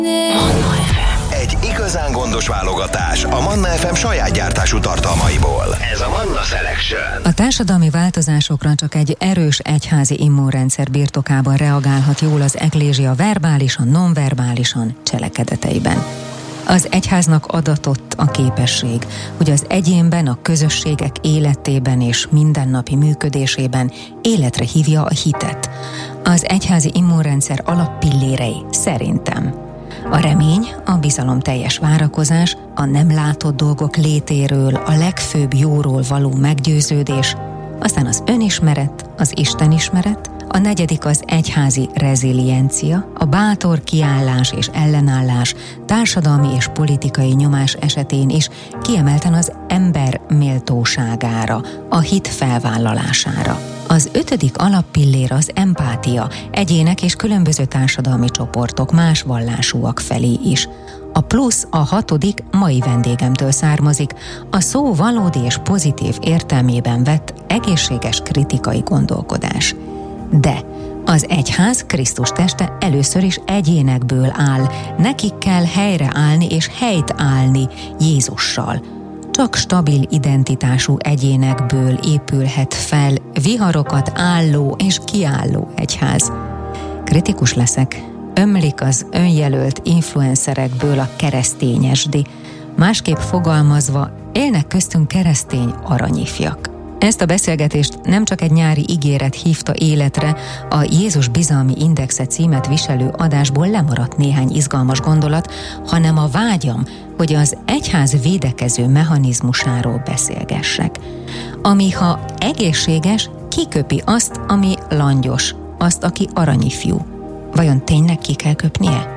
Egy igazán gondos válogatás a Manna FM saját gyártású tartalmaiból. Ez a Manna Selection. A társadalmi változásokra csak egy erős egyházi immunrendszer birtokában reagálhat jól az eklézsia verbálisan, nonverbálisan cselekedeteiben. Az egyháznak adatott a képesség, hogy az egyénben, a közösségek életében és mindennapi működésében életre hívja a hitet. Az egyházi immunrendszer alappillérei szerintem a remény, a bizalomteljes várakozás, a nem látott dolgok létéről, a legfőbb jóról való meggyőződés, aztán az önismeret, az istenismeret, a negyedik az egyházi reziliencia, a bátor kiállás és ellenállás társadalmi és politikai nyomás esetén is kiemelten az ember méltóságára, a hit felvállalására. Az ötödik alappillér az empátia, egyének és különböző társadalmi csoportok, más vallásúak felé is. A plusz, a hatodik mai vendégemtől származik, a szó valódi és pozitív értelmében vett egészséges kritikai gondolkodás. De az egyház, Krisztus teste először is egyénekből áll, nekik kell helyreállni és helyt állni Jézussal. Csak stabil identitású egyénekből épülhet fel viharokat álló és kiálló egyház. Kritikus leszek, ömlik az önjelölt influencerekből a keresztényesdi. Másképp fogalmazva, élnek köztünk keresztény aranyifjak. Ezt a beszélgetést nem csak egy nyári ígéret hívta életre, a Jézus Bizalmi Indexe címet viselő adásból lemaradt néhány izgalmas gondolat, hanem a vágyam, hogy az egyház védekező mechanizmusáról beszélgessek. Ami ha egészséges, kiköpi azt, ami langyos, azt, aki aranyifjú. Vajon tényleg ki kell köpnie?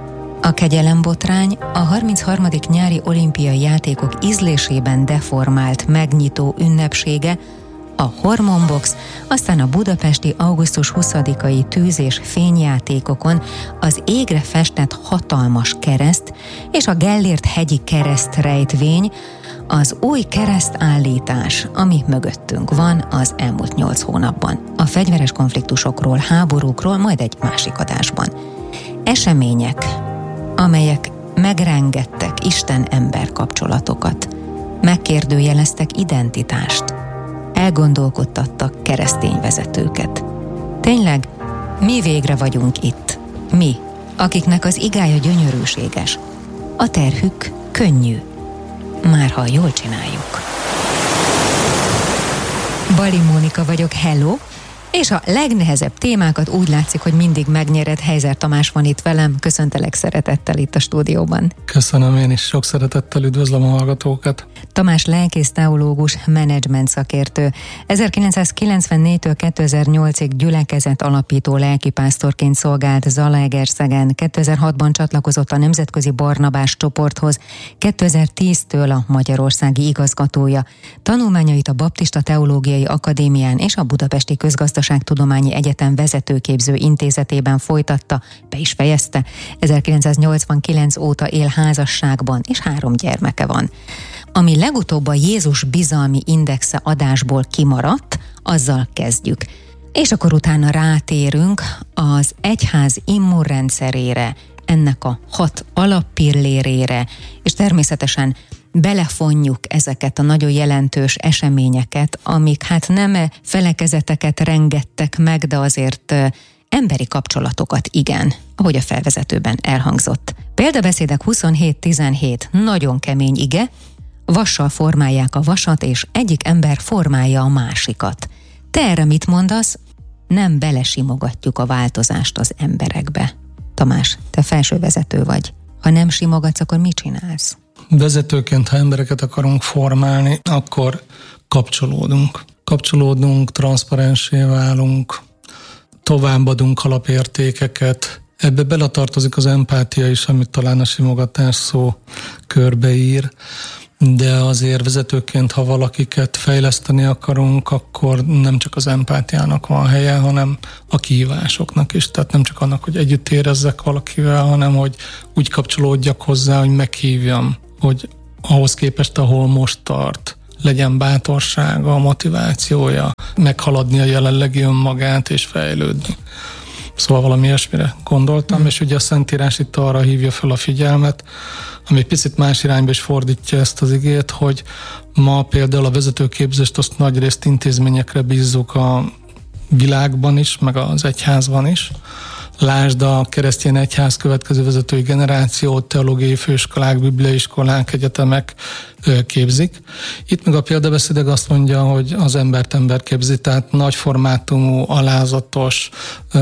A kegyelembotrány a 33. nyári olimpiai játékok ízlésében deformált megnyitó ünnepsége, a hormonbox, aztán a budapesti augusztus 20-ai tűz- és fényjátékokon az égre festett hatalmas kereszt és a Gellért hegyi keresztrejtvény, az új keresztállítás, ami mögöttünk van az elmúlt 8 hónapban. A fegyveres konfliktusokról, háborúkról majd egy másik adásban. Események, amelyek megrengettek Isten-ember kapcsolatokat, megkérdőjeleztek identitást, elgondolkodtattak keresztény vezetőket. Tényleg, mi végre vagyunk itt, mi, akiknek az igája gyönyörűséges, a terhük könnyű, már ha jól csináljuk. Bali Mónika vagyok, hello! És a legnehezebb témákat úgy látszik, hogy mindig megnyered. Heizer Tamás van itt velem, köszöntelek szeretettel itt a stúdióban. Köszönöm, én is sok szeretettel üdvözlöm a hallgatókat. Tamás lelkész teológus, menedzsment szakértő. 1994-től 2008-ig gyülekezet alapító lelkipásztorként szolgált Zalaegerszegen, 2006-ban csatlakozott a Nemzetközi Barnabás csoporthoz, 2010-től a magyarországi igazgatója. Tanulmányait a Baptista Teológiai Akadémián és a Budapesti Közgazdaságtudományi Egyetem vezetőképző intézetében folytatta, be is fejezte. 1989 óta él házasságban, és 3 gyermeke van. Ami legutóbb a Jézus Bizalmi Indexe adásból kimaradt, azzal kezdjük. És akkor utána rátérünk az egyház immunrendszerére, ennek a 6 alappillérére, és természetesen belefonjuk ezeket a nagyon jelentős eseményeket, amik hát nem felekezeteket rengettek meg, de azért emberi kapcsolatokat igen, ahogy a felvezetőben elhangzott. Példabeszédek 27:17, nagyon kemény ige, vassal formálják a vasat, és egyik ember formálja a másikat. Te erre mit mondasz? Nem belesimogatjuk a változást az emberekbe. Tamás, te felsővezető vagy. Ha nem simogatsz, akkor mit csinálsz? Vezetőként, ha embereket akarunk formálni, akkor kapcsolódunk, transzparenssé válunk, továbbadunk alapértékeket. Ebbe beletartozik az empátia is, amit talán a simogatás szó körbeír, de azért vezetőként, ha valakiket fejleszteni akarunk, akkor nem csak az empátiának van helye, hanem a kihívásoknak is. Tehát nem csak annak, hogy együtt érezzek valakivel, hanem hogy úgy kapcsolódjak hozzá, hogy meghívjam, hogy ahhoz képest, ahol most tart, legyen bátorsága, motivációja, meghaladni a jelenlegi önmagát és fejlődni. Szóval valami ilyesmire gondoltam, és ugye a Szentírás itt arra hívja fel a figyelmet, ami picit más irányba is fordítja ezt az igét, hogy ma például a vezetőképzést azt nagyrészt intézményekre bízzuk a világban is, meg az egyházban is. Lásd a keresztény egyház következő vezetői generációt, teológiai főiskolák, bibliaiskolák, egyetemek képzik. Itt meg a példabeszédek azt mondja, hogy az embert ember képzi, tehát nagy formátumú, alázatos,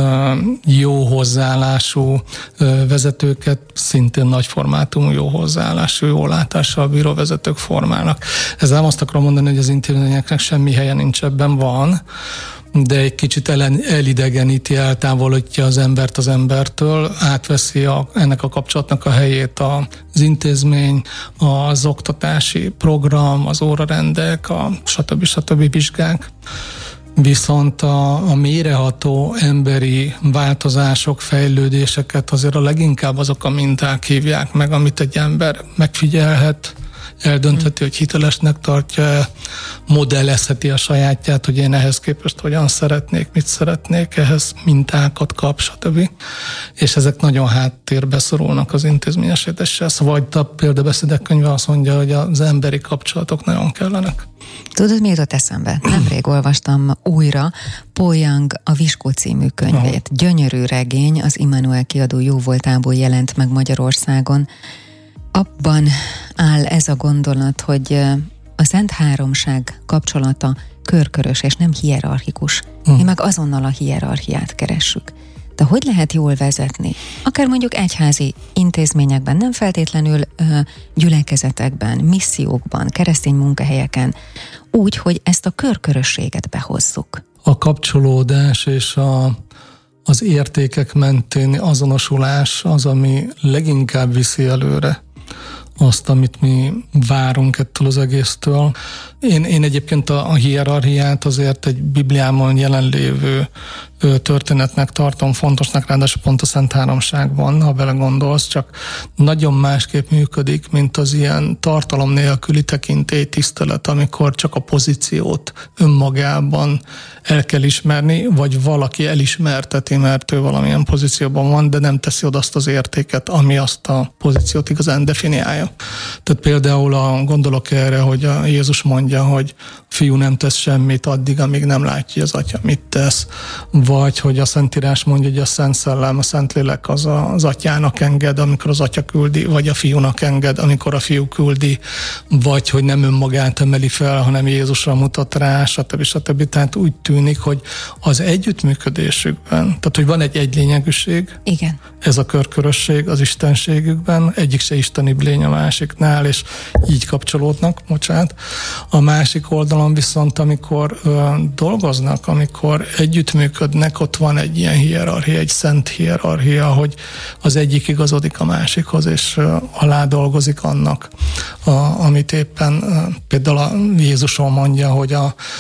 jó hozzáállású vezetőket szintén nagy formátumú, jó hozzáállású, jó látással bíró vezetők formálnak. Ez nem azt akarom mondani, hogy az intézményeknek semmi helye nincs, ebben van, de egy kicsit elidegeníti, eltávolítja az embert az embertől, átveszi ennek a kapcsolatnak a helyét az intézmény, az oktatási program, az órarendek, a stb. Vizsgák. Viszont a mélyreható emberi változások, fejlődéseket azért a leginkább azok a minták hívják meg, amit egy ember megfigyelhet, eldöntheti, hogy hitelesnek tartja, modellezheti a sajátját, hogy én ehhez képest hogyan szeretnék, mit szeretnék, ehhez mintákat kap, stb. És ezek nagyon háttérbe szorulnak az intézményesítéssel. Szóval a példabeszédek könyve azt mondja, hogy az emberi kapcsolatok nagyon kellenek. Tudod, mi jutott eszembe? Nemrég olvastam újra Paul Young a Viskó című könyvét. Gyönyörű regény, az Immanuel kiadó jóvoltából jelent meg Magyarországon. Abban áll ez a gondolat, hogy a Szent Háromság kapcsolata körkörös és nem hierarchikus. Mi meg azonnal a hierarchiát keressük. De hogy lehet jól vezetni? Akár mondjuk egyházi intézményekben, nem feltétlenül gyülekezetekben, missziókban, keresztény munkahelyeken, úgy, hogy ezt a körkörösséget behozzuk. A kapcsolódás és az értékek mentén azonosulás az, ami leginkább viszi előre azt, amit mi várunk ettől az egésztől. Én egyébként a hierarchiát azért egy Bibliában jelenlévő történetnek tartom fontosnak, ráadásul pont a Szent Háromságban, ha belegondolsz, csak nagyon másképp működik, mint az ilyen tartalom nélküli tekintély tisztelet, amikor csak a pozíciót önmagában el kell ismerni, vagy valaki elismerteti, mert ő valamilyen pozícióban van, de nem teszi oda azt az értéket, ami azt a pozíciót igazán definiálja. Tehát például gondolok erre, hogy a Jézus mondja, hogy a fiú nem tesz semmit addig, amíg nem látja, hogy az atya mit tesz, vagy hogy a Szentírás mondja, hogy a Szent Szellem, a Szentlélek az atyának enged, amikor az atya küldi, vagy a fiúnak enged, amikor a fiú küldi, vagy hogy nem önmagát emeli fel, hanem Jézusra mutat rá, stb. Tehát úgy tűnik, hogy az együttműködésükben, tehát hogy van egy egylényegűség, igen. Ez a körkörösség az istenségükben, egyik se istenibb lény a másiknál, és így kapcsolódnak, bocsánat. A másik oldalon viszont, amikor dolgoznak, amikor együttműködnek, ott van egy ilyen hierarchia, egy szent hierarchia, hogy az egyik igazodik a másikhoz, és alá dolgozik annak, amit éppen például a Jézusról mondja, hogy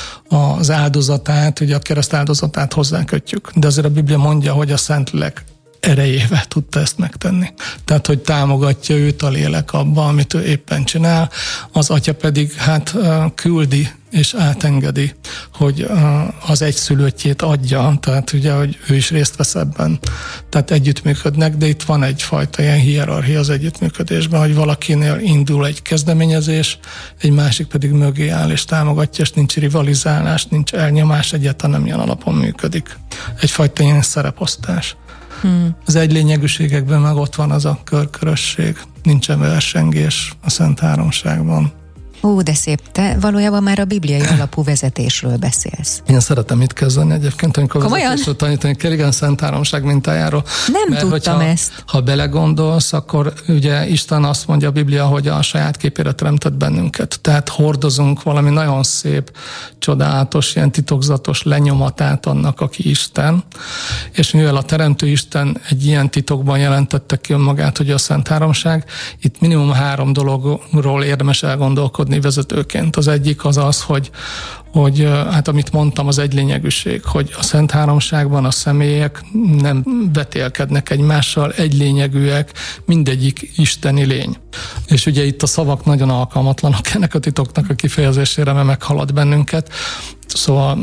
az áldozatát, ugye a kereszt áldozatát hozzákötjük, de azért a Biblia mondja, hogy a Szentlélek erejével tudta ezt megtenni. Tehát, hogy támogatja őt a lélek abba, amit ő éppen csinál, az atya pedig küldi és átengedi, hogy az egyszülöttjét adja, tehát ugye, hogy ő is részt vesz ebben. Tehát együttműködnek, de itt van egyfajta ilyen hierarchia az együttműködésben, hogy valakinél indul egy kezdeményezés, egy másik pedig mögé áll és támogatja, és nincs rivalizálás, nincs elnyomás, egyáltalán nem ilyen alapon működik. Egyfajta ilyen szereposztás. Az egylényegűségekben meg ott van az a körkörösség, nincsen versengés a Szent Háromságban. Ó, de szép, te valójában már a bibliai alapú vezetésről beszélsz. Én szeretem itt kezdeni egyébként, amikor vezetésről tanítani kell, igen, Szent Háromság mintájáról. Nem tudtam ezt. Ha belegondolsz, akkor ugye Isten azt mondja a Biblia, hogy a saját képére teremtett bennünket. Tehát hordozunk valami nagyon szép, csodálatos, ilyen titokzatos lenyomatát annak, aki Isten. És mivel a Teremtő Isten egy ilyen titokban jelentette ki önmagát, hogy a Szent Háromság, itt minimum 3 dologról érdemes elgondolkodni vezetőként. Az egyik az, hogy hát amit mondtam, az egylényegűség, hogy a Szent Háromságban a személyek nem vetélkednek egymással, egylényegűek, mindegyik isteni lény. És ugye itt a szavak nagyon alkalmatlanok ennek a titoknak a kifejezésére, mert meghalad bennünket. Szóval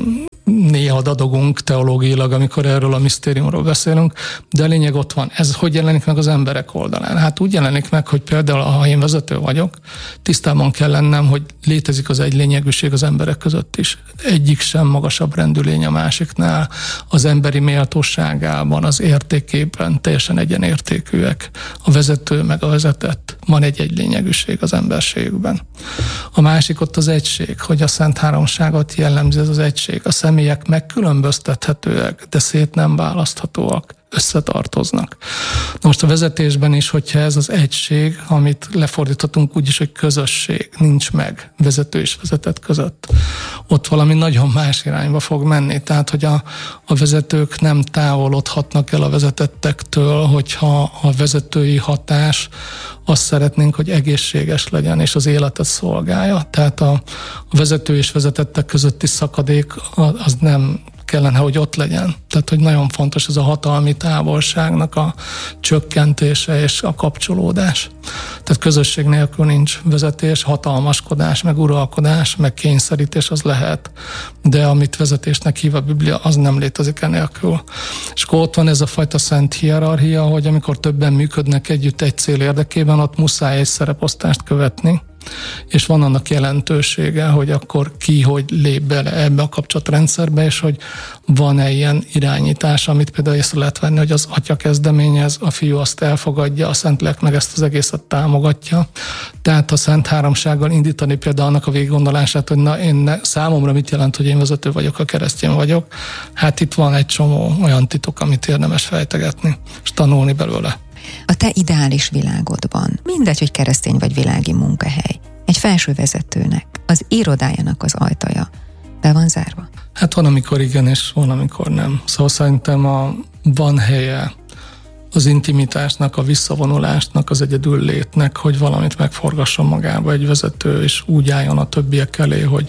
néha dadogunk teológiailag, amikor erről a misztériumról beszélünk, de a lényeg ott van. Ez hogy jelenik meg az emberek oldalán? Hát úgy jelenik meg, hogy például, ha én vezető vagyok, tisztában kell lennem, hogy létezik az egylényegűség az emberek között is. Egyik sem magasabb rendű lény a másiknál, az emberi méltóságában, az értékében teljesen egyenértékűek. A vezető meg a vezetett. Van egy egylényegűség az emberségben. A másik ott az egység, hogy a Szent Háromságot jellemzi ez az egység. A személyek megkülönböztethetőek, de szét nem választhatóak, összetartoznak. Na most a vezetésben is, hogyha ez az egység, amit lefordíthatunk úgy is, hogy közösség nincs meg vezető és vezetett között, ott valami nagyon más irányba fog menni. Tehát, hogy a vezetők nem távolodhatnak el a vezetettektől, hogyha a vezetői hatás azt szeretnénk, hogy egészséges legyen, és az életet szolgálja. Tehát a vezető és vezetettek közötti szakadék az nem kellene, hogy ott legyen. Tehát, hogy nagyon fontos ez a hatalmi távolságnak a csökkentése és a kapcsolódás. Tehát közösség nélkül nincs vezetés, hatalmaskodás, meg uralkodás, meg kényszerítés az lehet, de amit vezetésnek hív a Biblia, az nem létezik enélkül. És akkor ott van ez a fajta szent hierarchia, hogy amikor többen működnek együtt egy cél érdekében, ott muszáj egy szereposztást követni, és van annak jelentősége, hogy akkor ki hogy lép bele ebbe a kapcsolatrendszerbe, és hogy van-e ilyen irányítás, amit például észre lehet venni, hogy az atya kezdeményez, a fiú azt elfogadja, a Szentlélek meg ezt az egészet támogatja. Tehát a Szent Háromsággal indítani például annak a végiggondolását, hogy számomra mit jelent, hogy én vezető vagyok, ha keresztény vagyok. Hát itt van egy csomó olyan titok, amit érdemes fejtegetni, és tanulni belőle. A te ideális világodban, mindegy, hogy keresztény vagy világi munkahely, egy felső vezetőnek, az irodájának az ajtaja be van zárva? Hát van, amikor igen, és van, amikor nem. Szóval szerintem van helye az intimitásnak, a visszavonulásnak, az egyedül létnek, hogy valamit megforgasson magába egy vezető, és úgy álljon a többiek elé, hogy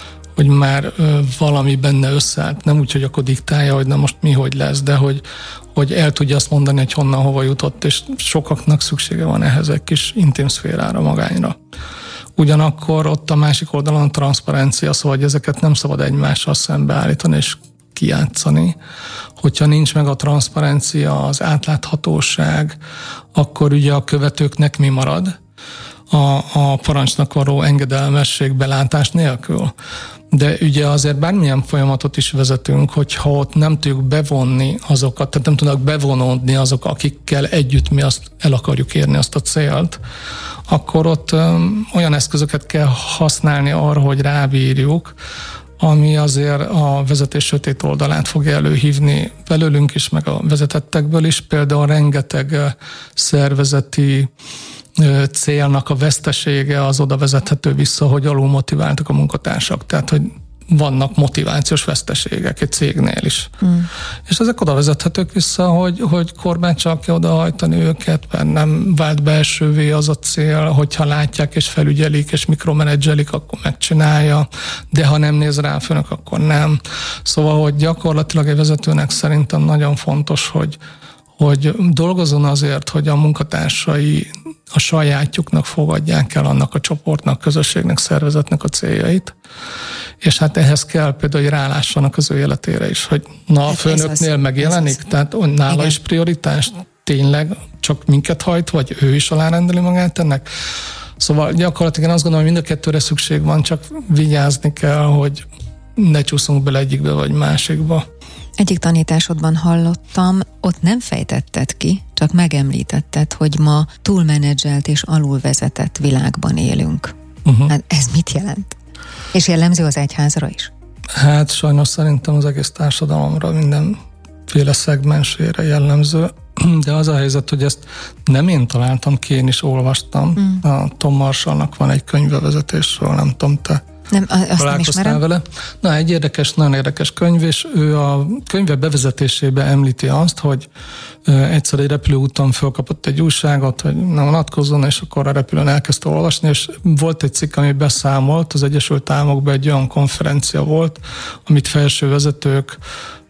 már valami benne összeállt. Nem úgy, hogy akkor diktálja, hogy na most mi hogy lesz, de hogy el tudja azt mondani, hogy honnan, hova jutott, és sokaknak szüksége van ehhez egy kis intim szférára, magányra. Ugyanakkor ott a másik oldalon a transzparencia, szóval hogy ezeket nem szabad egymással szembeállítani és kijátszani. Hogyha nincs meg a transzparencia, az átláthatóság, akkor ugye a követőknek mi marad? A parancsnak való engedelmesség belátás nélkül. De ugye azért bármilyen folyamatot is vezetünk, hogyha ott nem tudjuk bevonni azokat, tehát nem tudnak bevonódni azok, akikkel együtt mi azt el akarjuk érni, azt a célt, akkor ott olyan eszközöket kell használni arra, hogy rábírjuk, ami azért a vezetés sötét oldalát fogja előhívni belőlünk is, meg a vezetettekből is. Például rengeteg szervezeti célnak a vesztesége az oda vezethető vissza, hogy alul motiváltak a munkatársak. Tehát, hogy vannak motivációs veszteségek egy cégnél is. És ezek oda vezethetők vissza, hogy kormány csak kell odahajtani őket, mert nem vált belsővé az a cél, hogyha látják és felügyelik és mikromenedzselik, akkor megcsinálja, de ha nem néz rá a főnök, akkor nem. Szóval, hogy gyakorlatilag egy vezetőnek szerintem nagyon fontos, hogy dolgozzon azért, hogy a munkatársai a sajátjuknak fogadják el annak a csoportnak, közösségnek, szervezetnek a céljait. És hát ehhez kell például, hogy rálássanak az ő életére is, hogy a főnöknél megjelenik, tehát nála igen. Is prioritás, tényleg csak minket hajt, vagy ő is alárendeli magát ennek. Szóval gyakorlatilag én azt gondolom, hogy mind a kettőre szükség van, csak vigyázni kell, hogy ne csúszunk bele egyikbe vagy másikba. Egyik tanításodban hallottam, ott nem fejtetted ki, csak megemlítetted, hogy ma túlmenedzselt és alulvezetett világban élünk. Hát ez mit jelent? És jellemző az egyházra is? Hát sajnos szerintem az egész társadalomra, mindenféle szegmensére jellemző, de az a helyzet, hogy ezt nem én találtam ki, én is olvastam. A Tom Marshallnak van egy könyvevezetésről, nem tudom, te találkoztál vele. Na, egy nagyon érdekes könyv, és ő a könyve bevezetésében említi azt, hogy egyszer egy repülőúton fölkapott egy újságot, hogy nem vonatkozzon, és akkor a repülőn elkezdte olvasni, és volt egy cikk, ami beszámolt, az Egyesült Államokban egy olyan konferencia volt, amit felső vezetők,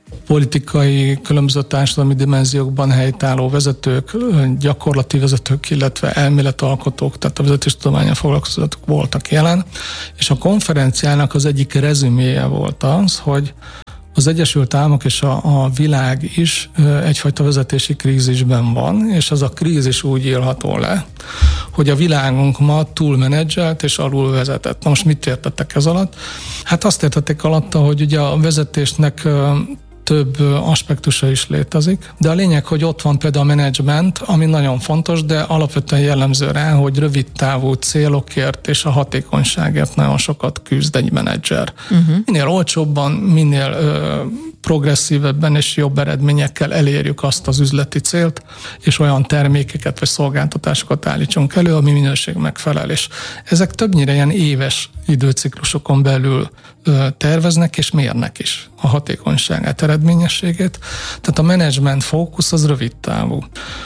politikai, különböző társadalmi dimenziókban helytálló vezetők, gyakorlati vezetők, illetve elméletalkotók, tehát a vezetéstudománnyal foglalkozók voltak jelen, és a konferenciának az egyik rezüméje volt az, hogy az Egyesült Államok és a világ is egyfajta vezetési krízisben van, és ez a krízis úgy írható le, hogy a világunk ma túlmenedzselt és alulvezetett. Na most mit értettek ez alatt? Hát azt értették alatta, hogy ugye a vezetésnek több aspektusa is létezik, de a lényeg, hogy ott van például a menedzsment, ami nagyon fontos, de alapvetően jellemző rá, hogy rövid távú célokért és a hatékonyságért nagyon sokat küzd egy menedzser. Minél olcsóbban, minél progresszívebben és jobb eredményekkel elérjük azt az üzleti célt, és olyan termékeket vagy szolgáltatásokat állítsunk elő, ami minőség megfelel. És ezek többnyire ilyen éves időciklusokon belül terveznek és mérnek is a hatékonyságát, eredményességét. Tehát a menedzsment fókusz az rövid távú.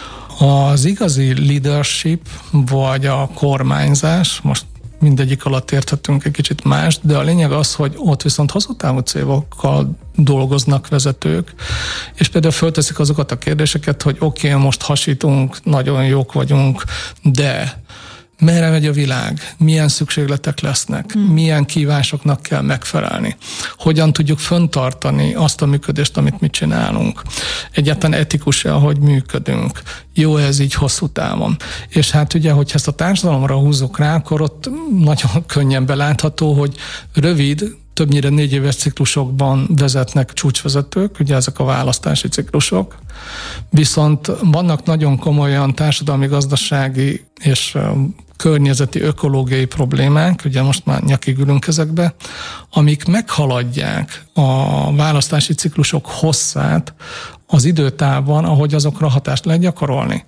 Az igazi leadership vagy a kormányzás, most mindegyik alatt érthetünk egy kicsit mást, de a lényeg az, hogy ott viszont hosszú távú célokkal dolgoznak vezetők, és például fölteszik azokat a kérdéseket, hogy oké, most hasítunk, nagyon jók vagyunk, de merre megy a világ, milyen szükségletek lesznek, milyen kívásoknak kell megfelelni, hogyan tudjuk fenntartani azt a működést, amit mi csinálunk. Egyáltalán etikus-e, ahogy működünk, jó ez így hosszú távon. És hát ugye, hogyha ezt a társadalomra húzzuk rá, akkor ott nagyon könnyen belátható, hogy rövid, többnyire 4 éves ciklusokban vezetnek csúcsvezetők, ugye ezek a választási ciklusok, viszont vannak nagyon komolyan társadalmi, gazdasági és környezeti, ökológiai problémák, ugye most már nyakig ülünk ezekbe, amik meghaladják a választási ciklusok hosszát az időtávban, ahogy azokra hatást lehet gyakorolni.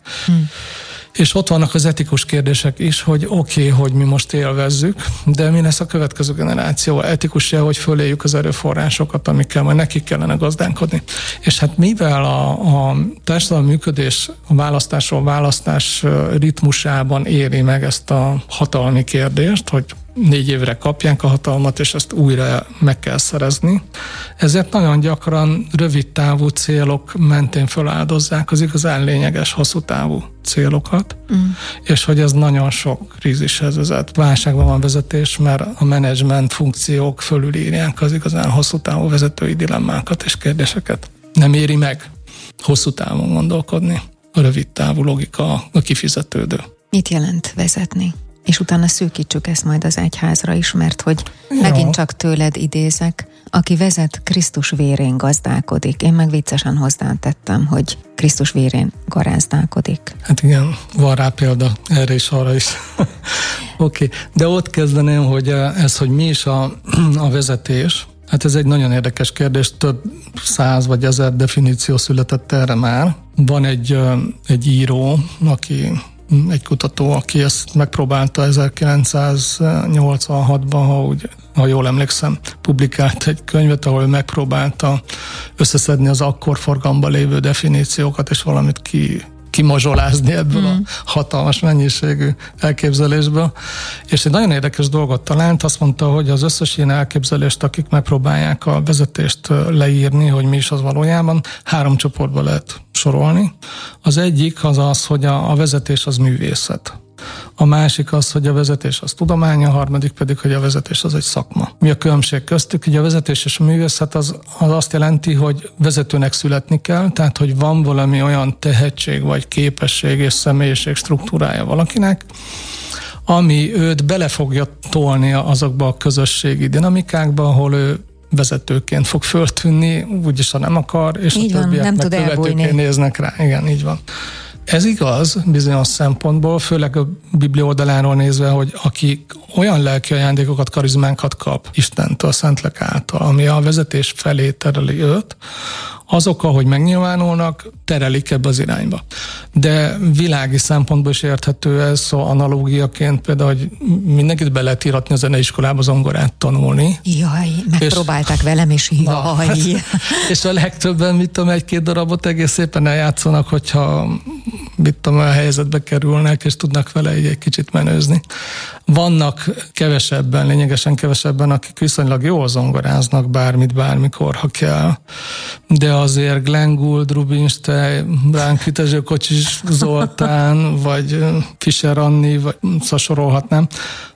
És ott vannak az etikus kérdések is, hogy oké, hogy mi most élvezzük, de mi lesz a következő generáció? Etikus-e, hogy föléljük az erőforrásokat, amikkel majd nekik kellene gazdálkodni. És hát mivel a társadalmi működés a választás ritmusában éri meg ezt a hatalmi kérdést, hogy 4 évre kapják a hatalmat, és ezt újra meg kell szerezni. Ezért nagyon gyakran rövid távú célok mentén feláldozzák az igazán lényeges hosszú távú célokat, és hogy ez nagyon sok krízishez vezet. Válságban van vezetés, mert a menedzsment funkciók fölülírják az igazán hosszú távú vezetői dilemmákat és kérdéseket. Nem éri meg hosszú távon gondolkodni. A rövid távú logika a kifizetődő. Mit jelent vezetni? És utána szűkítsük ezt majd az egyházra is, mert hogy megint csak tőled idézek, aki vezet, Krisztus vérén gazdálkodik. Én meg viccesen hozzátettem, hogy Krisztus vérén garázdálkodik. Hát igen, van rá példa, erre is, arra is. Oké. De ott kezdeném, hogy ez, hogy mi is a vezetés, hát ez egy nagyon érdekes kérdés, több 100 vagy 1000 definíció született erre már. Van egy író, egy kutató, aki ezt megpróbálta 1986-ban, ha jól emlékszem, publikált egy könyvet, ahol megpróbálta összeszedni az akkor forgalomban lévő definíciókat, és valamit kimazsolázni ebből a hatalmas mennyiségű elképzelésből. És egy nagyon érdekes dolgot talált, azt mondta, hogy az összes ilyen elképzelést, akik megpróbálják a vezetést leírni, hogy mi is az valójában, 3 csoportba lehet sorolni. Az egyik az, hogy a vezetés az művészet. A másik az, hogy a vezetés az tudomány, a harmadik pedig, hogy a vezetés az egy szakma. Mi a különbség köztük? Ugye a vezetés és a művészet az azt jelenti, hogy vezetőnek születni kell, tehát hogy van valami olyan tehetség vagy képesség és személyiség struktúrája valakinek, ami őt bele fogja tolni azokba a közösségi dinamikákba, ahol ő vezetőként fog föltűnni, úgyis ha nem akar, és így a többiek meg követőként néznek rá. Igen, így van. Ez igaz bizonyos szempontból, főleg a Biblia oldaláról nézve, hogy aki olyan lelki ajándékokat, karizmákat kap Istentől, Szentlélek által, ami a vezetés felé tereli őt, azok, ahogy megnyilvánulnak, terelik ebbe az irányba. De világi szempontból is érthető ez, szóval analógiaként például, hogy mindenkit be lehet íratni a zeneiskolába zongorát tanulni. Jaj, megpróbálták velem is, jaj. És a legtöbben, 1-2 darabot egész szépen eljátszanak, hogyha a helyzetbe kerülnek, és tudnak vele egy kicsit menőzni. Vannak kevesebben, lényegesen kevesebben, akik viszonylag jól zongoráznak bármit, bármikor, ha kell. De azért Glenn Gould, Rubinstein, Bránki Tezső, Kocsis Zoltán, vagy Fischer Anni, vagy sorolhatnám.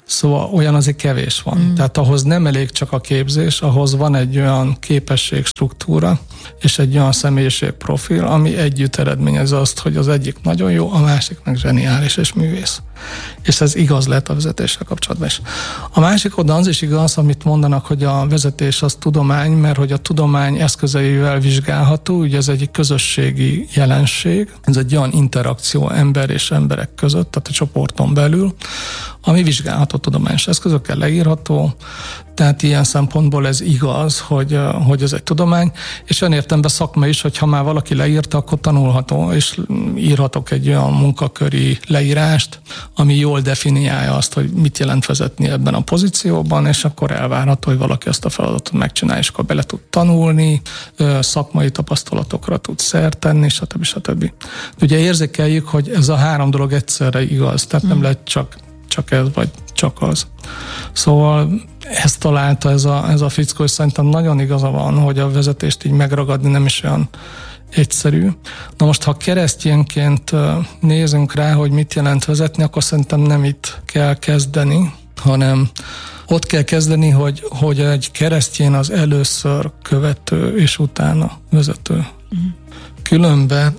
Szóval olyan azért kevés van. Tehát ahhoz nem elég csak a képzés, ahhoz van egy olyan képességstruktúra, és egy olyan személyiségprofil, ami együtt eredményez azt, hogy az egyik nagyon jó, a másik meg zseniális és művész. És ez igaz lehet a vezetéssel kapcsolatban is. A másik oldalon az is igaz, amit mondanak, hogy a vezetés az tudomány, mert hogy a tudomány eszközeivel vizsgálható, ugye ez egy közösségi jelenség, ez egy olyan interakció ember és emberek között, tehát a csoporton belül, ami vizsgálható tudományos eszközökkel, leírható, tehát ilyen szempontból ez igaz, hogy ez egy tudomány, és olyan értelemben szakma is, hogy ha már valaki leírta, akkor tanulható, és írhatok egy olyan munkaköri leírást, ami jól definiálja azt, hogy mit jelent vezetni ebben a pozícióban, és akkor elvárható, hogy valaki azt a feladatot megcsinálja, és akkor bele tud tanulni, szakmai tapasztalatokra tud szert tenni, stb. Ugye érzékeljük, hogy ez a három dolog egyszerre igaz, tehát nem lehet csak ez, vagy csak az. Szóval ezt találta ez a fickó, és szerintem nagyon igaza van, hogy a vezetést így megragadni nem is olyan egyszerű. Na most, ha keresztényként nézünk rá, hogy mit jelent vezetni, akkor szerintem nem itt kell kezdeni, hanem ott kell kezdeni, hogy egy keresztény az először követő, és utána vezető. Különben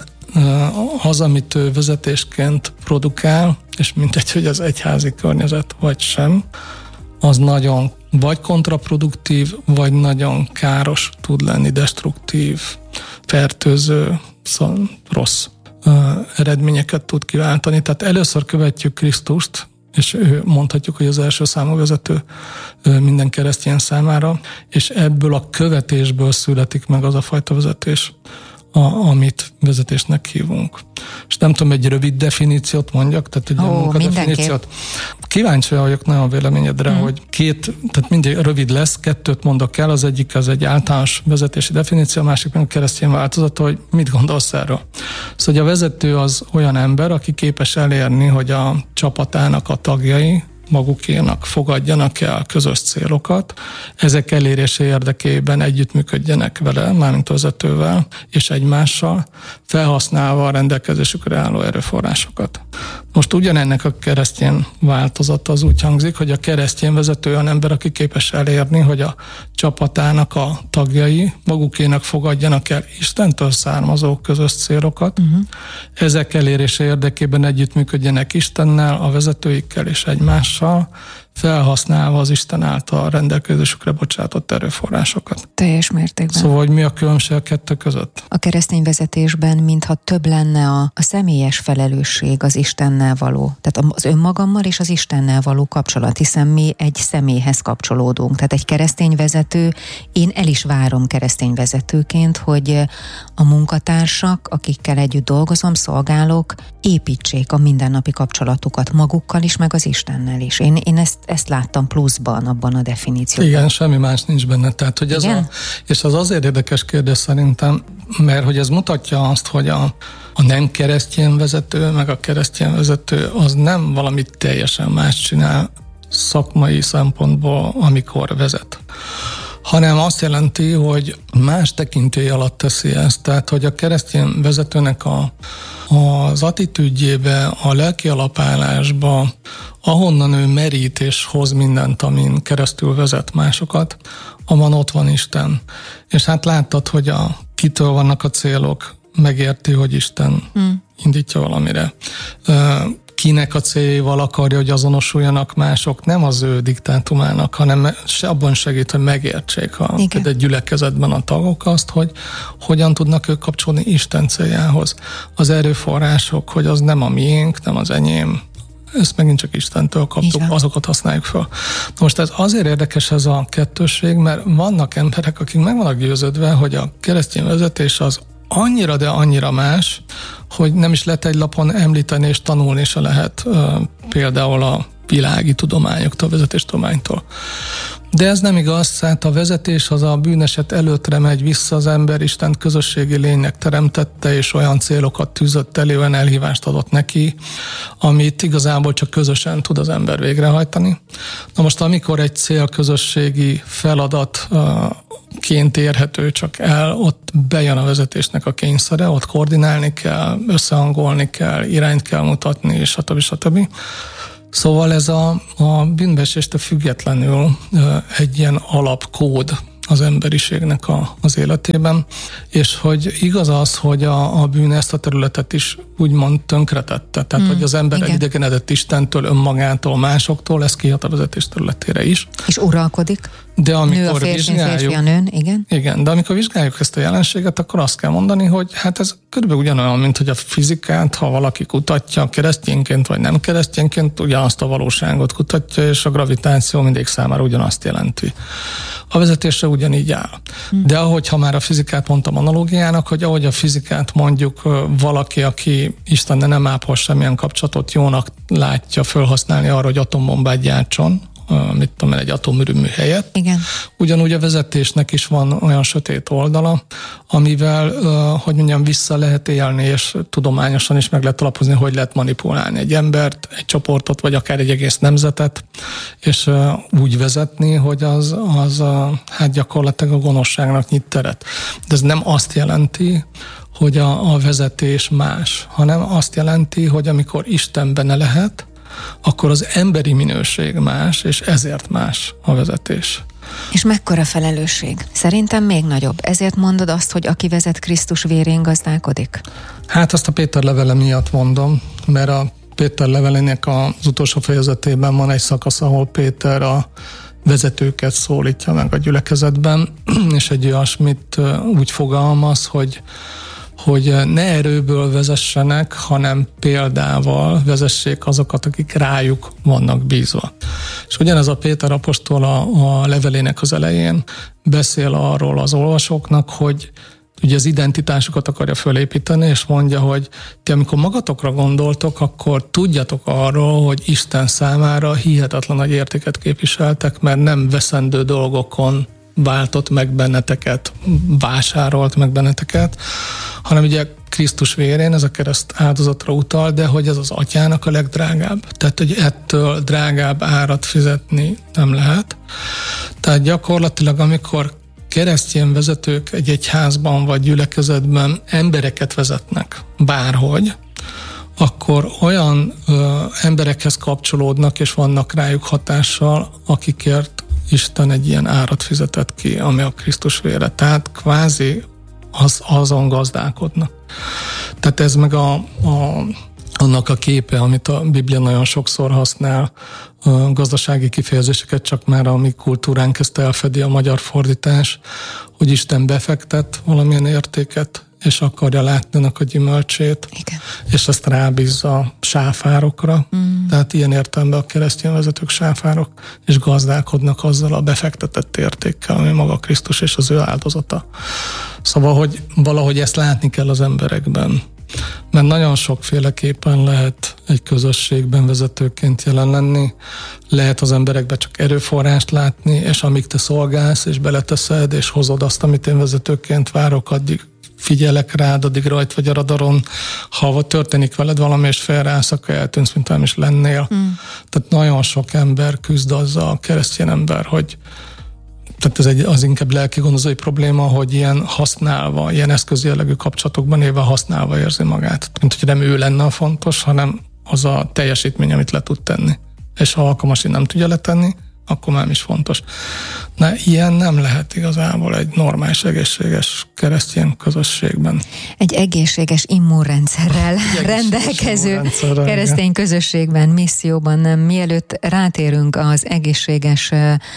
az, amit ő vezetésként produkál, és mindegy, hogy az egyházi környezet vagy sem, az nagyon vagy kontraproduktív, vagy nagyon káros tud lenni, destruktív, fertőző, szóval rossz eredményeket tud kiváltani. Tehát először követjük Krisztust, és ő mondhatjuk, hogy az első számú vezető minden keresztény számára, és ebből a követésből születik meg az a fajta vezetés, amit vezetésnek hívunk. És nem tudom, egy rövid definíciót mondjak, tehát egy munkadefiníciót. Kíváncsi vagyok nagyon a véleményedre, hogy tehát mindig rövid lesz, kettőt mondok el, az egyik az egy általános vezetési definíció, a másik meg a keresztény változata, hogy mit gondolsz erről. Szóval a vezető az olyan ember, aki képes elérni, hogy a csapatának a tagjai magukénak fogadjanak el közös célokat, ezek elérése érdekében együttműködjenek vele, mármint a vezetővel, és egymással, felhasználva a rendelkezésükre álló erőforrásokat. Most ugyanennek a keresztény változata az úgy hangzik, hogy a keresztény vezető olyan ember, aki képes elérni, hogy a csapatának a tagjai magukénak fogadjanak el Istentől származó közös célokat, ezek elérése érdekében együttműködjenek Istennel, a vezetőikkel és egymással, felhasználva az Isten által rendelkezésükre bocsátott erőforrásokat. Teljes mértékben. Szóval, hogy mi a különbség a kettő között? A keresztény vezetésben mintha több lenne a személyes felelősség az Istennel való. Tehát az önmagammal és az Istennel való kapcsolat, hiszen mi egy személyhez kapcsolódunk. Tehát egy keresztény vezető, én el is várom keresztény vezetőként, hogy a munkatársak, akikkel együtt dolgozom, szolgálok, építsék a mindennapi kapcsolatukat magukkal is, meg az Istennel is. Én ezt láttam pluszban abban a definícióban. Igen, semmi más nincs benne. Tehát, hogy és az azért érdekes kérdés szerintem, mert hogy ez mutatja azt, hogy a nem keresztény vezető, meg a keresztény vezető az nem valami teljesen más csinál szakmai szempontból, amikor vezet, hanem azt jelenti, hogy más tekintély alatt teszi ezt. Tehát, hogy a keresztény vezetőnek az attitűdjébe, a lelki alapállásba, ahonnan ő merít és hoz mindent, amin keresztül vezet másokat, abban ott van Isten. És hát láttad, hogy kitől vannak a célok, megérti, hogy Isten indítja valamire. Kinek a céljával akarja, hogy azonosuljanak mások, nem az ő diktátumának, hanem abban segít, hogy megértsék egy gyülekezetben a tagok azt, hogy hogyan tudnak ők kapcsolni Isten céljához. Az erőforrások, hogy az nem a miénk, nem az enyém, ezt megint csak Istentől kaptuk, azokat használjuk fel. Most ez azért érdekes ez a kettősség, mert vannak emberek, akik meg vannak győződve, hogy a keresztény vezetés az annyira, de annyira más, hogy nem is lehet egy lapon említeni és tanulni se lehet például a világi tudományoktól, vezetéstudománytól. De ez nem igaz, hát a vezetés az a bűneset előttre megy vissza, az ember Istent közösségi lénynek teremtette, és olyan célokat tűzött elé, olyan elhívást adott neki, amit igazából csak közösen tud az ember végrehajtani. Na most, amikor egy célközösségi feladatként érhető csak el, ott bejön a vezetésnek a kényszere, ott koordinálni kell, összehangolni kell, irányt kell mutatni, stb. Szóval ez a bűnbeeséstől függetlenül egy ilyen alapkód az emberiségnek az életében, és hogy igaz az, hogy a bűn ezt a területet is úgymond tönkretette. Tehát, hogy az ember elidegenedett Istentől, önmagától, másoktól, ez kihat a vezetés területére is. És uralkodik? De amikor nő a férfi a nőn, igen? Igen, de amikor vizsgáljuk ezt a jelenséget, akkor azt kell mondani, hogy hát ez körülbelül ugyanolyan, mint hogy a fizikát, ha valaki kutatja keresztényként vagy nem keresztényként, ugyanazt a valóságot kutatja, és a gravitáció mindig számára ugyanazt jelenti. A vezetésre ugyanígy áll. De ha már a fizikát mondtam analógiának, hogy ahogy a fizikát mondjuk valaki, aki Istenne nem ápol semmilyen kapcsolatot, jónak látja felhasználni arra, hogy atombombát gyártson, mit tudom, egy atomerőmű helyett. Igen. Ugyanúgy a vezetésnek is van olyan sötét oldala, amivel, hogy mondjam, vissza lehet élni, és tudományosan is meg lehet alapozni, hogy lehet manipulálni egy embert, egy csoportot, vagy akár egy egész nemzetet, és úgy vezetni, hogy az hát gyakorlatilag a gonoszságnak nyit teret. De ez nem azt jelenti, hogy a vezetés más, hanem azt jelenti, hogy amikor Isten benne lehet, akkor az emberi minőség más, és ezért más a vezetés. És mekkora felelősség? Szerintem még nagyobb. Ezért mondod azt, hogy aki vezet, Krisztus vérén gazdálkodik? Hát azt a Péter levele miatt mondom, mert a Péter levelének az utolsó fejezetében van egy szakasz, ahol Péter a vezetőket szólítja meg a gyülekezetben, és egy olyasmit úgy fogalmaz, hogy ne erőből vezessenek, hanem példával vezessék azokat, akik rájuk vannak bízva. És ugyanez a Péter apostol a levelének az elején beszél arról az olvasóknak, hogy ugye az identitásukat akarja fölépíteni, és mondja, hogy ti amikor magatokra gondoltok, akkor tudjatok arról, hogy Isten számára hihetetlen nagy értéket képviseltek, mert nem veszendő dolgokon váltott meg benneteket, vásárolt meg benneteket, hanem ugye Krisztus vérén, ez a kereszt áldozatra utal, de hogy ez az atyának a legdrágább. Tehát, hogy ettől drágább árat fizetni nem lehet. Tehát gyakorlatilag, amikor keresztény vezetők egy egyházban vagy gyülekezetben embereket vezetnek bárhogy, akkor olyan emberekhez kapcsolódnak, és vannak rájuk hatással, akikért Isten egy ilyen árat fizetett ki, ami a Krisztus vére. Tehát kvázi azon gazdálkodnak. Tehát ez meg annak a képe, amit a Biblia nagyon sokszor használ, gazdasági kifejezéseket, csak már a mi kultúránk ezt elfedi a magyar fordítás, hogy Isten befektet valamilyen értéket, és akarja látni a gyümölcsét, igen, és ezt rábízza sáfárokra. Tehát ilyen értelemben a keresztény vezetők sáfárok, és gazdálkodnak azzal a befektetett értékkel, ami maga Krisztus és az ő áldozata. Szóval, hogy valahogy ezt látni kell az emberekben. Mert nagyon sokféleképpen lehet egy közösségben vezetőként jelen lenni, lehet az emberekben csak erőforrást látni, és amíg te szolgálsz, és beleteszed, és hozod azt, amit én vezetőként várok, addig figyelek rád, addig rajt vagy a radaron. Ha történik veled valami, és felrállsz, akkor eltűnsz, mint nem is lennél. Tehát nagyon sok ember küzd azzal, a keresztény ember, hogy tehát ez az inkább lelki gondozói probléma, hogy ilyen használva, ilyen eszközjellegű kapcsolatokban élve használva érzi magát. Mint hogy nem ő lenne a fontos, hanem az a teljesítmény, amit le tud tenni. És ha alkalmas, nem tudja letenni, akkor már is fontos. Na, ilyen nem lehet igazából egy normális, egészséges keresztény közösségben. Egy egészséges immunrendszerrel rendelkező keresztény közösségben, misszióban, mielőtt rátérünk az egészséges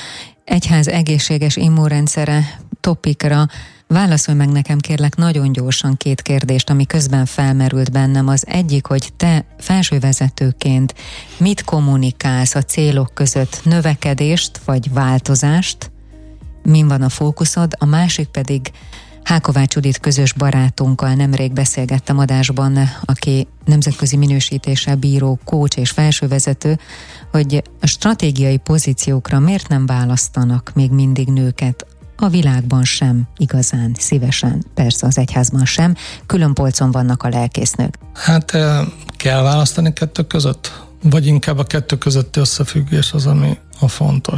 egyház egészséges immunrendszere topikra, válaszolj meg nekem kérlek nagyon gyorsan 2 kérdést, ami közben felmerült bennem. Az egyik, hogy te felsővezetőként mit kommunikálsz a célok között, növekedést vagy változást? Min van a fókuszod? A másik pedig Hákovács Judit közös barátunkkal nemrég beszélgettem adásban, aki nemzetközi minősítéssel bíró coach és felsővezető, hogy a stratégiai pozíciókra miért nem választanak még mindig nőket, a világban sem igazán szívesen, persze az egyházban sem, külön polcon vannak a lelkésznők. Hát kell választani 2 között? Vagy inkább a 2 közötti összefüggés az, ami a fontos?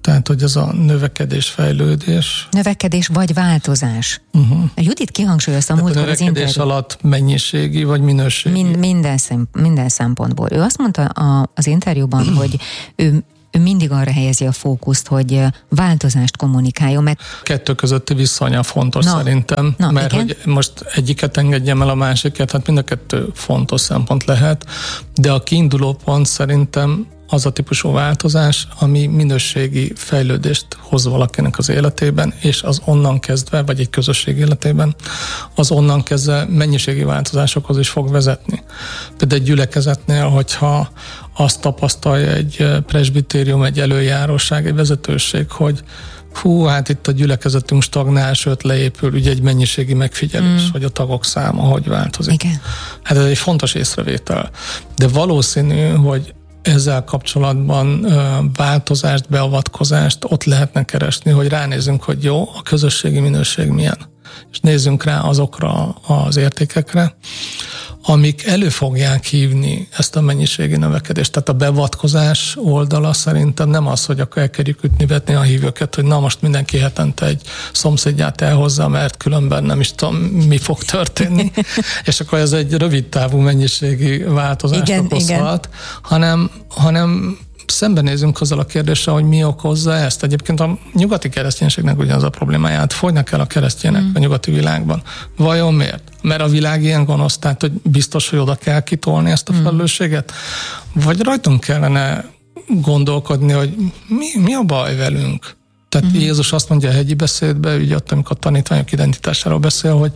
Tehát, hogy ez a növekedés, fejlődés. Növekedés vagy változás. A Judit kihangsúlyozta múltkor az interjú. Növekedés alatt mennyiségi vagy minőségi? Minden szempontból. Ő azt mondta az interjúban, hogy ő mindig arra helyezi a fókuszt, hogy változást kommunikáljon, mert... Kettő közötti viszonya fontos szerintem, mert igen? Hogy most egyiket engedjem el a másikat, hát mind a kettő fontos szempont lehet, de a kiinduló pont szerintem az a típusú változás, ami minőségi fejlődést hoz valakinek az életében, és az onnan kezdve, vagy egy közösség életében, az onnan kezdve mennyiségi változásokhoz is fog vezetni. Például egy gyülekezetnél, hogyha azt tapasztalja egy presbitérium, egy előjáróság, egy vezetőség, hogy hát itt a gyülekezetünk stagnál, sőt leépül, ugye egy mennyiségi megfigyelés, hogy a tagok száma hogy változik. Igen. Hát ez egy fontos észrevétel. De valószínű, hogy ezzel kapcsolatban változást, beavatkozást ott lehetne keresni, hogy ránézzünk, hogy jó, a közösségi minőség milyen. És nézzünk rá azokra az értékekre, amik elő fogják hívni ezt a mennyiségi növekedést. Tehát a beavatkozás oldala szerintem nem az, hogy akkor elkerüljük ütni-vetni a hívőket, hogy na most mindenki hetente egy szomszédját elhozza, mert különben nem is tudom, mi fog történni. És akkor ez egy rövid távú mennyiségi változást okozhat, hanem szembenézünk azzal a kérdéssel, hogy mi okozza ezt. Egyébként a nyugati kereszténységnek ugyanaz a problémáját fogynak el a keresztények a nyugati világban. Vajon miért? Mert a világ ilyen gonosz, tehát hogy biztos, hogy oda kell kitolni ezt a felelősséget? Vagy rajtunk kellene gondolkodni, hogy mi a baj velünk? Tehát Jézus azt mondja a hegyi beszédben, ugye ott, amikor a tanítványok identitásáról beszél, hogy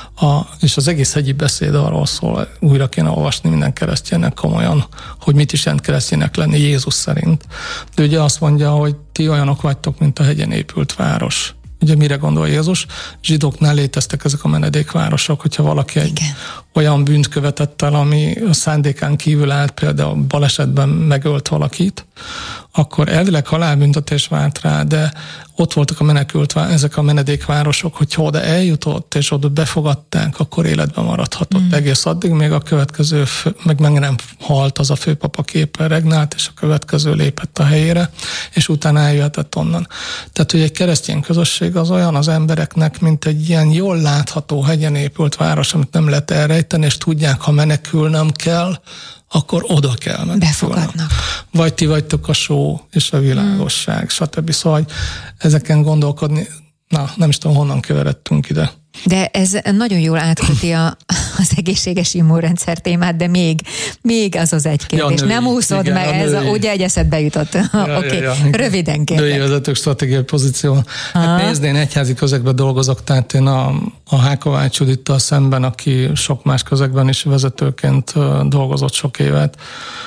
és az egész hegyi beszéd arról szól, újra kéne olvasni minden kereszténynek komolyan, hogy mit is jelent kereszténynek lenni Jézus szerint. De ugye azt mondja, hogy ti olyanok vagytok, mint a hegyen épült város. Ugye mire gondol Jézus? Zsidóknál léteztek ezek a menedékvárosok, hogyha valaki egy olyan bűnt követett el, ami a szándékán kívül állt, például balesetben megölt valakit, akkor elvileg halálbüntetés várt rá, de ott voltak ezek a menedékvárosok, hogyha oda eljutott, és oda befogadták, akkor életben maradhatott egész addig, még a következő, meg nem halt az a főpap, aki éppen regnált, és a következő lépett a helyére, és utána eljöhetett onnan. Tehát, hogy egy keresztény közösség az olyan az embereknek, mint egy ilyen jól látható hegyen épült város, amit nem lehet elrejteni, és tudják, ha menekülnem kell, akkor oda kell menni. Befogadnak. Vagy ti vagytok a só és a világosság, stb. Szóval, hogy ezeken gondolkodni, nem is tudom, honnan keveredtünk ide. De ez nagyon jól átköti az egészséges immunrendszer témát, de még az egy kérdés. Ja, nem úszod meg, ugye egy eszedbe jutott. Oké, röviden kérlek. Női vezetők stratégiai pozíció. Hát nézd, én egyházi közegben dolgozok, tehát én a Hákovács Judittal szemben, aki sok más közegben is vezetőként dolgozott sok évet,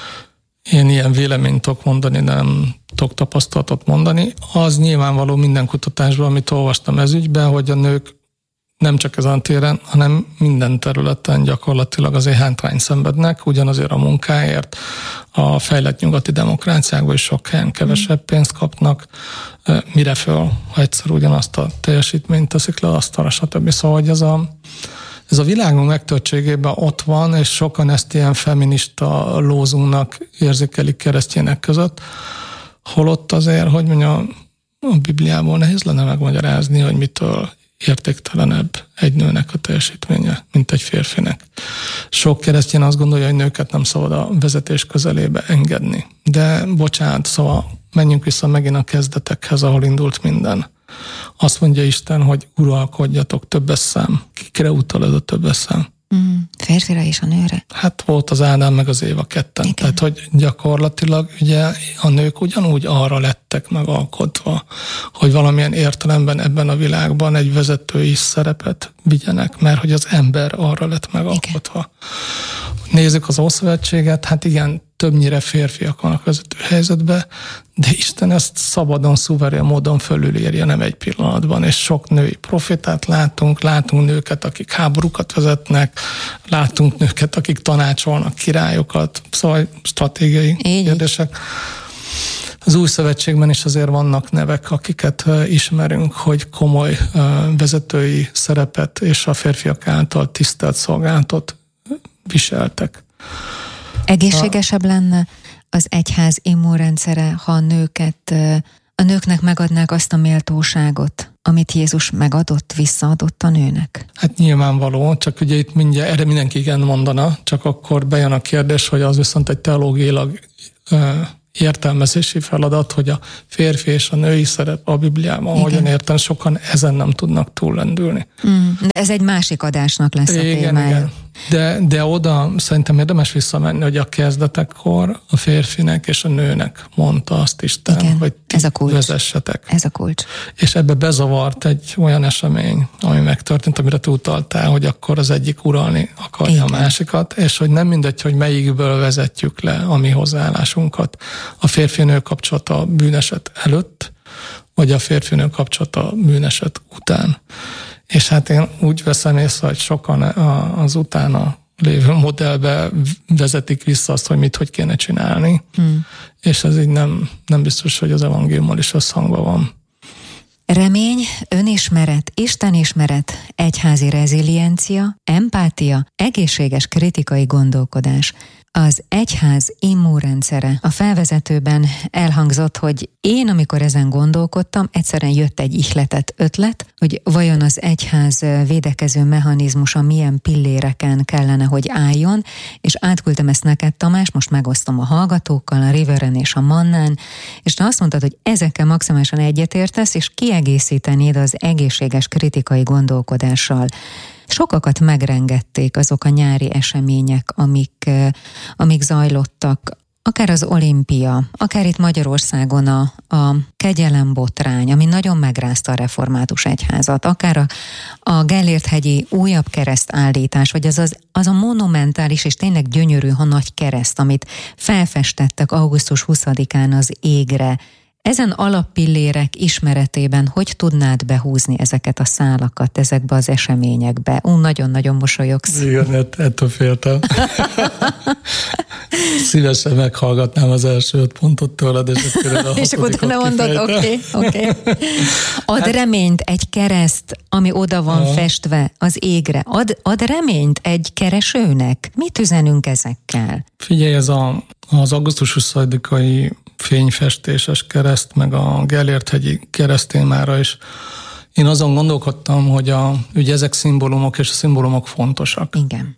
én ilyen véleményt tudok mondani, de nem tudok tapasztalatot mondani. Az nyilvánvaló minden kutatásban, amit olvastam ez ügyben, hogy a nők nem csak ezen a téren, hanem minden területen gyakorlatilag azért hátrányt szenvednek, ugyanazért a munkáért. A fejlett nyugati demokráciákban is sok helyen kevesebb pénzt kapnak, mire föl, ha egyszer ugyanazt a teljesítményt teszik le asztalra, stb. Szóval, hogy ez a világunk megtörtségében ott van, és sokan ezt ilyen feminista lózunknak érzékelik keresztények között, holott azért, hogy mondjam, a Bibliából nehéz lenne megmagyarázni, hogy mitől értéktelenebb egy nőnek a teljesítménye, mint egy férfinek. Sok keresztény azt gondolja, hogy nőket nem szabad a vezetés közelébe engedni. De bocsánat, szóval menjünk vissza megint a kezdetekhez, ahol indult minden. Azt mondja Isten, hogy uralkodjatok, többes szám. Kikre utal ez a többes szám? Férfira és a nőre. Hát volt az Ádám meg az Éva ketten. Igen. Tehát, hogy gyakorlatilag ugye a nők ugyanúgy arra lettek megalkotva, hogy valamilyen értelemben ebben a világban egy vezetői szerepet vigyenek, mert hogy az ember arra lett megalkotva. Igen. Nézzük az Ószövetséget, hát igen, többnyire férfiak vannak vezető helyzetben, de Isten ezt szabadon, szuverén módon fölülírja, nem egy pillanatban, és sok női profétát látunk nőket, akik háborúkat vezetnek, látunk nőket, akik tanácsolnak királyokat, szóval stratégiai kérdések. Az Új Szövetségben is azért vannak nevek, akiket ismerünk, hogy komoly vezetői szerepet és a férfiak által tisztelt szolgálatot viseltek. Egészségesebb lenne az egyház immunrendszere, ha a nőket a nőknek megadnák azt a méltóságot, amit Jézus megadott, visszaadott a nőnek? Hát nyilvánvaló, csak ugye itt mindjárt erre mindenki igen mondana, csak akkor bejön a kérdés, hogy az viszont egy teológiailag értelmezési feladat, hogy a férfi és a női szerep a Bibliában, hogyan értem, sokan ezen nem tudnak túllendülni. Ez egy másik adásnak lesz a témája. Igen. De oda szerintem érdemes visszamenni, hogy a kezdetekkor a férfinek és a nőnek mondta azt Isten, igen, hogy ti vezessetek. Ez a kulcs. És ebbe bezavart egy olyan esemény, ami megtörtént, amire te utaltál, hogy akkor az egyik uralni akarja, igen, a másikat, és hogy nem mindegy, hogy melyikből vezetjük le a mi hozzáállásunkat. A férfi-nő kapcsolata bűneset előtt, vagy a férfi-nő kapcsolata bűneset után. És hát én úgy veszem észre, hogy sokan az utána lévő modellbe vezetik vissza azt, hogy hogy kéne csinálni. És ez így nem biztos, hogy az evangéliummal is összhangban van. Remény, önismeret, istenismeret, egyházi reziliencia, empátia, egészséges kritikai gondolkodás. Az egyház immunrendszere. A felvezetőben elhangzott, hogy én, amikor ezen gondolkodtam, egyszerűen jött egy ihletett ötlet, hogy vajon az egyház védekező mechanizmusa milyen pilléreken kellene, hogy álljon, és átküldtem ezt neked, Tamás, most megosztom a hallgatókkal, a Riveren és a Mannán, és te azt mondtad, hogy ezekkel maximálisan egyetértesz, és kiegészítenéd az egészséges kritikai gondolkodással. Sokakat megrengették azok a nyári események, amik zajlottak, akár az olimpia, akár itt Magyarországon a kegyelembotrány, ami nagyon megrázta a református egyházat, akár a Gellért-hegyi újabb keresztállítás, vagy az a monumentális és tényleg gyönyörű, ha nagy kereszt, amit felfestettek augusztus 20-án az égre. Ezen alappillérek ismeretében hogy tudnád behúzni ezeket a szálakat ezekbe az eseményekbe? Nagyon-nagyon mosolyogsz. Igen, ettől féltem. Szívesen meghallgatnám az első 5 pontot tőled, és akkor utána mondod, oké. Ad reményt egy kereszt, ami oda van festve az égre. Ad reményt egy keresőnek? Mit üzenünk ezekkel? Figyelj, ez az augusztus 20-ai fényfestéses kereszt, meg a Gellért-hegyi kereszttémára is. Én azon gondolkodtam, hogy ugye ezek szimbólumok, és a szimbólumok fontosak. Igen.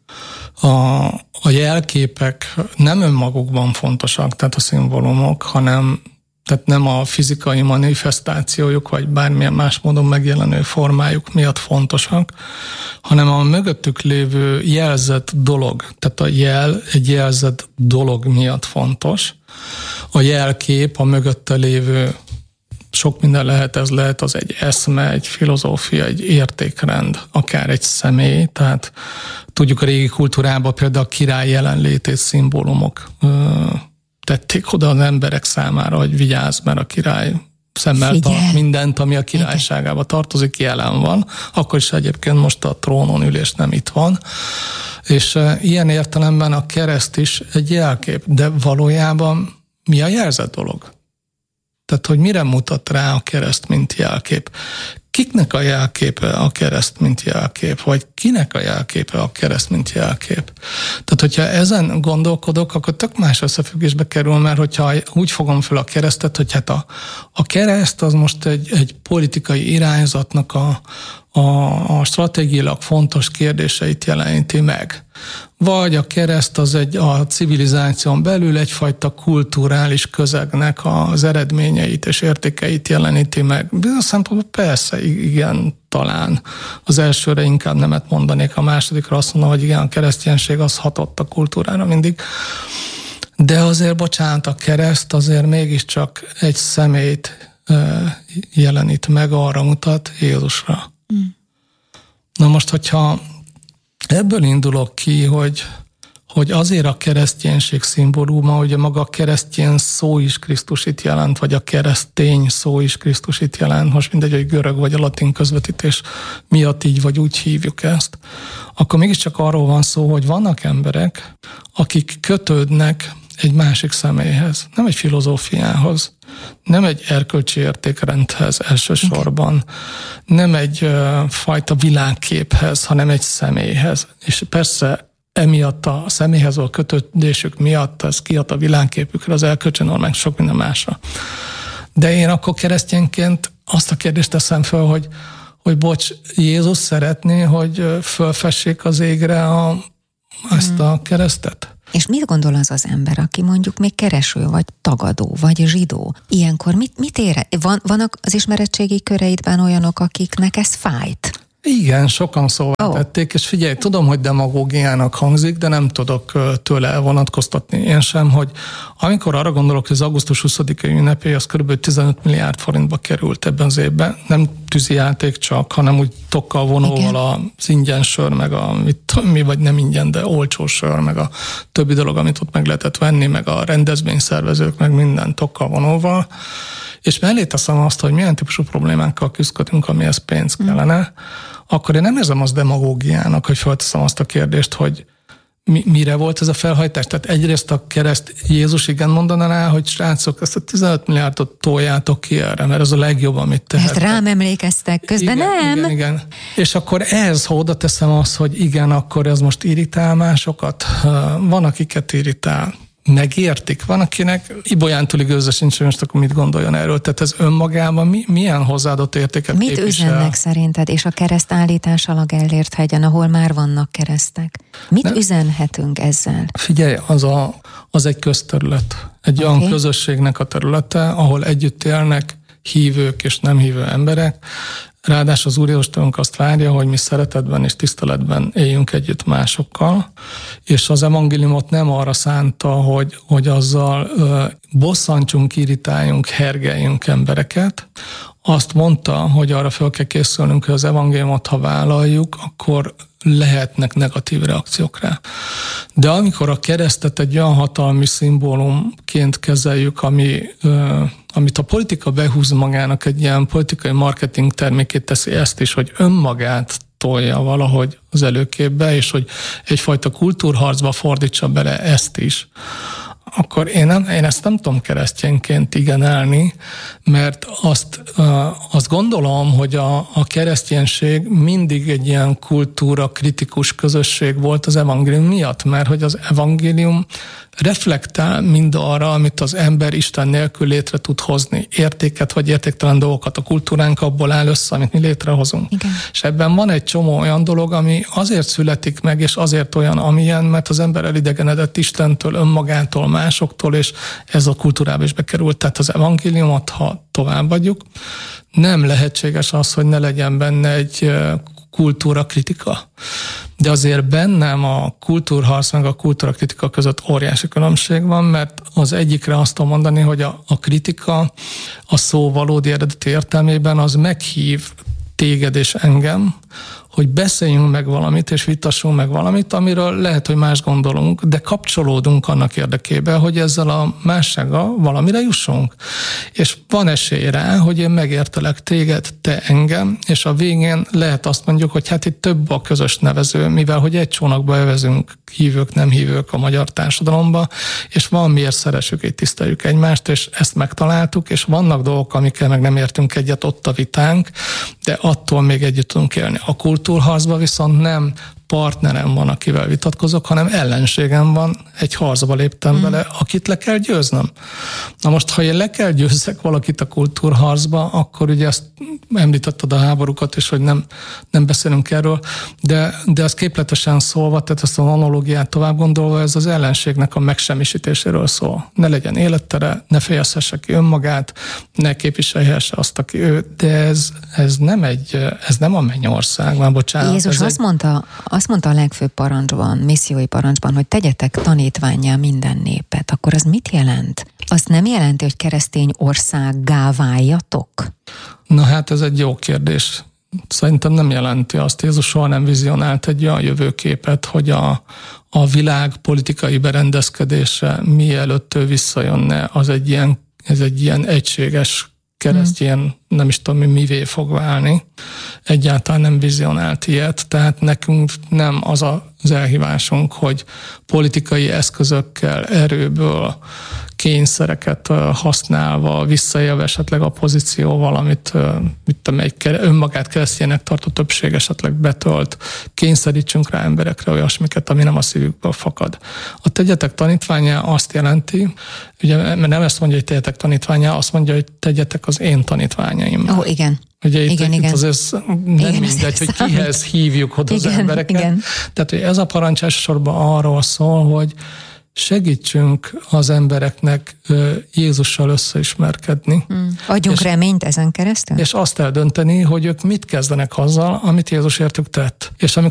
A jelképek nem önmagukban fontosak, tehát a szimbólumok, tehát nem a fizikai manifestációjuk, vagy bármilyen más módon megjelenő formájuk miatt fontosak, hanem a mögöttük lévő jelzett dolog, tehát a jel egy jelzett dolog miatt fontos. A jelkép, a mögötte lévő sok minden lehet, ez lehet az egy eszme, egy filozófia, egy értékrend, akár egy személy, tehát tudjuk a régi kultúrában például a király jelenlétét szimbólumok tették oda az emberek számára, hogy vigyázz, mert a király szemmel mindent, ami a királyságába tartozik, jelen van. Akkor is egyébként most a trónon ülés nem itt van. És ilyen értelemben a kereszt is egy jelkép, de valójában mi a jelzett dolog? Tehát, hogy mire mutat rá a kereszt, mint jelkép? Kiknek a jelképe a kereszt, mint jelkép? Vagy kinek a jelképe a kereszt, mint jelkép? Tehát, hogyha ezen gondolkodok, akkor tök más összefüggésbe kerül, mert hogyha úgy fogom fel a keresztet, hogy hát a kereszt az most egy politikai irányzatnak a stratégiailag fontos kérdéseit jeleníti meg. Vagy a kereszt az a civilizáción belül egyfajta kulturális közegnek az eredményeit és értékeit jeleníti meg. Bizonyos szempontból persze, igen, talán. Az elsőre inkább nemet mondanék, a másodikra azt mondom, hogy igen, a kereszténység az hatott a kultúrára mindig. De azért, bocsánat, a kereszt azért mégiscsak egy személyt jelenít meg, arra mutat, Jézusra. Na most, hogyha ebből indulok ki, hogy azért a kereszténység szimbóluma, hogy maga a keresztény szó is Krisztusit jelent, vagy a keresztény szó is Krisztusit jelent, most mindegy, hogy görög vagy a latin közvetítés miatt így vagy úgy hívjuk ezt, akkor mégiscsak arról van szó, hogy vannak emberek, akik kötődnek egy másik személyhez, nem egy filozófiához, nem egy erkölcsi értékrendhez elsősorban, nem egy fajta világképhez, hanem egy személyhez. És persze emiatt a személyhez való kötődésük miatt ez kihat a világképükre, az erkölcsi normák, sok minden másra. De én akkor keresztényként azt a kérdést teszem fel, hogy bocs, Jézus szeretné, hogy fölfessék az égre ezt a keresztet? És mit gondol az ember, aki mondjuk még kereső, vagy tagadó, vagy zsidó? Ilyenkor mit ér? Vannak az ismeretségi köreidben olyanok, akiknek ez fájt? Igen, sokan szóvá tették, és figyelj, tudom, hogy demagógiának hangzik, de nem tudok tőle elvonatkoztatni én sem, hogy amikor arra gondolok, hogy az augusztus 20-ai ünnepé, az kb. 15 milliárd forintba került ebben az évben, nem tűzijáték csak, hanem úgy tokkal vonóval az ingyen sör, meg mi vagy nem ingyen, de olcsó sör, meg a többi dolog, amit ott meg lehetett venni, meg a rendezvényszervezők, meg minden tokkal vonóval. És mellé teszem azt, hogy milyen típusú problémákkal küzdködünk, amihez pénz kellene, akkor én nem érzem azt demagógiának, hogy felteszem azt a kérdést, hogy mire volt ez a felhajtás. Tehát egyrészt a kereszt Jézus igen mondaná rá, hogy srácok, ezt a 15 milliárdot toljátok ki erre, mert ez a legjobb, amit tehettek. Ezt rám emlékeztek, közben igen, nem. Igen. És akkor ha oda teszem azt, hogy igen, akkor ez most irritál másokat. Van, akiket irritál. Megértik. Van, akinek Ibolyán túli gőze sincs, hogy most akkor mit gondoljon erről. Tehát ez önmagában milyen hozzáadott értéket képvisel? Mit üzennek szerinted, és a kereszt állítással a Gellért hegyen, ahol már vannak keresztek? Mit üzenhetünk ezzel? Figyelj, az egy közterület. Egy olyan közösségnek a területe, ahol együtt élnek hívők és nem hívő emberek. Ráadásul az Úr Jézus tőlünk azt várja, hogy mi szeretetben és tiszteletben éljünk együtt másokkal, és az evangéliumot nem arra szánta, hogy azzal bosszantsunk, irritáljunk, hergeljünk embereket. Azt mondta, hogy arra fel kell készülnünk, hogy az evangéliumot, ha vállaljuk, akkor lehetnek negatív reakciók rá. De amikor a keresztet egy olyan hatalmi szimbólumként kezeljük, amit a politika behúz magának, egy ilyen politikai marketing termékét teszi ezt is, hogy önmagát tolja valahogy az előképbe, és hogy egyfajta kultúrharcba fordítsa bele ezt is, akkor én ezt nem tudom keresztényként igenelni, mert azt gondolom, hogy a kereszténység mindig egy ilyen kultúra kritikus közösség volt az evangélium miatt, mert hogy az evangélium reflektál mind arra, amit az ember Isten nélkül létre tud hozni. Értéket vagy értéktelen dolgokat. A kultúránk abból áll össze, amit mi létrehozunk. Igen. És ebben van egy csomó olyan dolog, ami azért születik meg, és azért olyan, amilyen, mert az ember elidegenedett Istentől, önmagától, másoktól, és ez a kultúrába is bekerült. Tehát az evangéliumot, ha továbbadjuk, nem lehetséges az, hogy ne legyen benne egy kultúra kritika. De azért bennem a kultúrharc meg a kultúra kritika között óriási különbség van, mert az egyikre azt tudom mondani, hogy a kritika a szó valódi eredeti értelmében az meghív téged és engem, hogy beszéljünk meg valamit, és vitassunk meg valamit, amiről lehet, hogy más gondolunk, de kapcsolódunk annak érdekében, hogy ezzel a mássággal valamire jussunk. És van esély rá, hogy én megértelek téged, te engem, és a végén lehet azt mondjuk, hogy hát itt több a közös nevező, mivel hogy egy csónakba övezünk hívők, nem hívők a magyar társadalomba, és van miért szeressük, így tiszteljük egymást, és ezt megtaláltuk, és vannak dolgok, amikkel meg nem értünk egyet, ott a vitánk, de attól még együtt tudunk élni. A kultúrharcban viszont nem partnerem van, akivel vitatkozok, hanem ellenségem van, egy harcba léptem bele, akit le kell győznöm. Na most, ha én le kell győzzek valakit a kultúrharcba, akkor ugye ezt említetted a háborúkat, és hogy nem beszélünk erről, de ezt képletesen szólva, tehát ezt az analógiát tovább gondolva, ez az ellenségnek a megsemmisítéséről szól. Ne legyen élettere, ne fejezhesse ki önmagát, ne képviselhesse azt, aki ő, de ez nem a mennyország, már bocsánat. Jézus azt mondta a legfőbb parancsban, missziói parancsban, hogy tegyetek tanítvánnyá minden népet. Akkor az mit jelent? Azt nem jelenti, hogy keresztény országgá váljatok? Na hát ez egy jó kérdés. Szerintem nem jelenti azt. Jézus soha nem vizionált egy olyan jövőképet, hogy a világ politikai berendezkedése mielőtt ő visszajönne, ez egy ilyen egységes keresztény, nem is tudom, mivé fog válni. Egyáltalán nem vizionált ilyet, tehát nekünk nem az elhívásunk, hogy politikai eszközökkel, erőből kényszereket használva, visszaélve esetleg a pozícióval, amit egy önmagát kereszténynek tartó többség esetleg betölt, kényszerítsünk rá emberekre olyasmiket, ami nem a szívükből fakad. A tegyetek tanítvánnyá azt jelenti, ugye, mert nem ezt mondja, hogy tegyetek tanítvánnyá, azt mondja, hogy tegyetek az én tanítványaim. Ó, igen. Ugye igen. Itt azért nem mindegy, hogy kihez hívjuk oda az embereket. Igen. Tehát, hogy ez a parancs elsősorban arról szól, hogy segítsünk az embereknek Jézussal összeismerkedni. Adjunk reményt ezen keresztül? És azt eldönteni, hogy ők mit kezdenek azzal, amit Jézus értük tett. És amikor